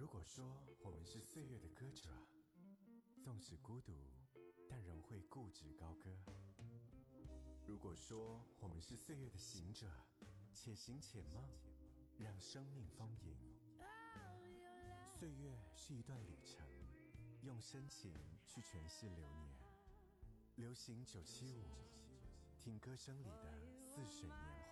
如果说我们是岁月的歌者，纵使孤独，但仍会固执高歌；如果说我们是岁月的行者，且行且梦，让生命丰盈。岁月是一段旅程，用深情去诠释流年。流行975，听歌声里的似水年